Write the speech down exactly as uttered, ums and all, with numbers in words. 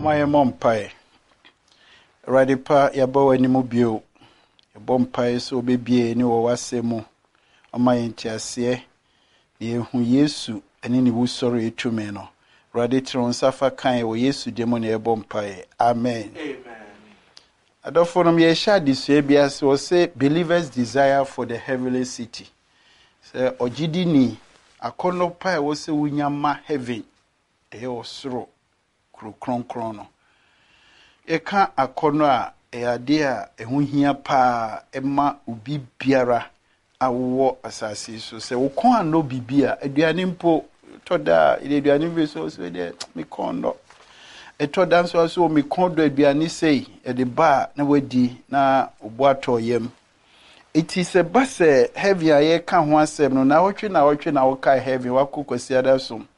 My mom pie. Radipa yabo any mobile. A bomb pie so baby any or was semo. On my intiasie. Ye who yesu and any woo sorry to meno. Raditron safa kind or yesu demon a bomb pie. Amen. Amen. I don't follow me a shad this Abias was say believers' desire for the heavenly city. Say Ojidini, a corner pie was a winyama heaven. E o sro kro kron krono e ka akono a e ade a e ho hia pa e ma obi biara awo asase so se wo kon ano bibia aduane mpo toda ile aduane bi so so de me kondo e toda so so me kondo aduane sei e de ba na wadi na obo atoyem it is a base heavy aye ka ho asem no na wotwe na wotwe na wo kai heavy wakokwasi ada so